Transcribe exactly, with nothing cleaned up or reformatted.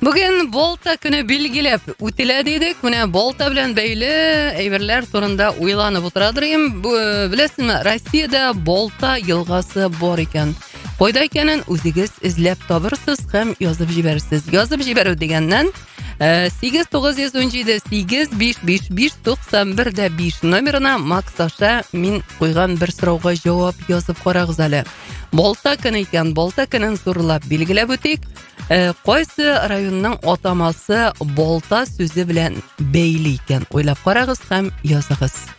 Бүген Болта көне билгеләп үтелә дидек. Менә Болта белән бәйле әйберләр турында уйланып утырадыр идем. Беләсезме, Россиядә Болта елгасы бар икән. Кайда икәнен үзегез эзләп табырсыз һәм язып җибәрсез. Язып җибәрү дигәннән сигез тугыз он җиде сигез биш биш биш туксан бер биш номерына Максаша мин куйган бер сорауга җавап язып карагыз әле. Болта көне икән, Болта көнен зурлап билгеләп үтик. Кайсы районның атамасы Болта сүзе белән бәйле икән? Уйлап карагыз һәм языгыз.